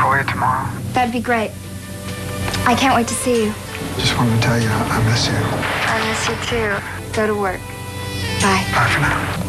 call you tomorrow? That'd be great. I can't wait to see you. Just wanted to tell you I miss you. I miss you too. Go to work. Bye. Bye for now.